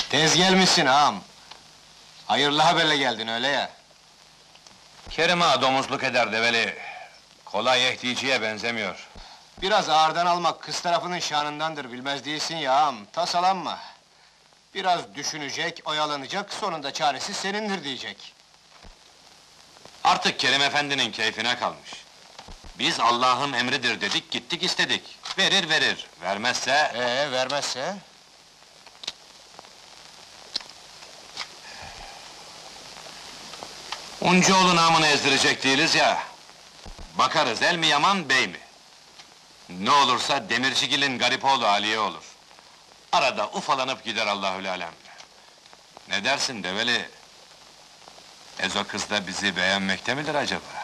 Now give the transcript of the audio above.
Tez gelmişsin ağam. Hayırlı haberle geldin öyle ya. Kerim ağa domuzluk eder develi. Kolay ehtiyiciye benzemiyor. Biraz ağırdan almak kız tarafının şanındandır, bilmez değilsin ya ağam. Tasalanma. Biraz düşünecek, oyalanacak, sonunda çaresi senindir diyecek. Artık Kerim efendinin keyfine kalmış. Biz Allah'ın emridir dedik, gittik istedik. Verir verir, vermezse... Vermezse? Uncuoğlu namını ezdirecek değiliz ya. Bakarız, el mi yaman, bey mi? Ne olursa Demircigil'in garip oğlu Aliye olur. Arada ufalanıp gider Allahül alem. Ne dersin develi? Ezo kız da bizi beğenmekte midir acaba?